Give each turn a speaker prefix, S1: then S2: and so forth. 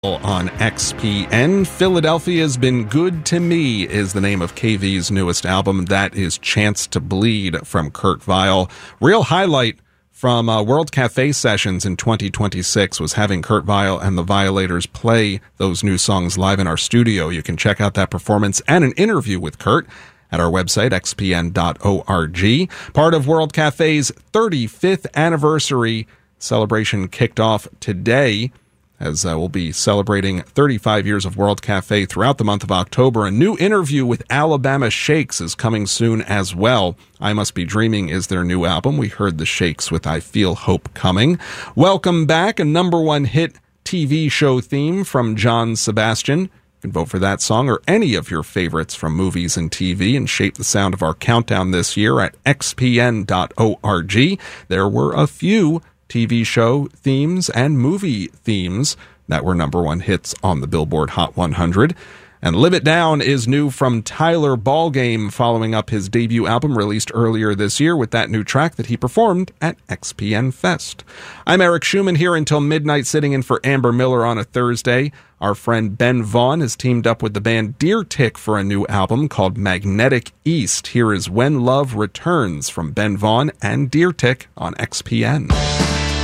S1: On XPN, Philadelphia's Been Good to Me is the name of KV's newest album. That is Chance to Bleed from Kurt Vile. Real highlight from World Cafe sessions in 2026 was having Kurt Vile and the Violators play those new songs live in our studio. You can check out that performance and an interview with Kurt at our website, xpn.org. Part of World Cafe's 35th anniversary celebration kicked off today, as we'll be celebrating 35 years of World Cafe throughout the month of October. A new interview with Alabama Shakes is coming soon as well. I Must Be Dreaming is their new album. We heard the Shakes with I Feel Hope Coming. Welcome Back, a number one hit TV show theme from John Sebastian. You can vote for that song or any of your favorites from movies and TV and shape the sound of our countdown this year at xpn.org. There were a few TV show themes and movie themes that were number one hits on the Billboard Hot 100. And Live It Down is new from Tyler Ballgame, following up his debut album released earlier this year with that new track that he performed at XPN Fest. I'm Eric Schumann here until midnight, sitting in for Amber Miller on a Thursday. Our friend Ben Vaughn has teamed up with the band Deer Tick for a new album called Magnetic East. Here is When Love Returns from Ben Vaughn and Deer Tick on XPN.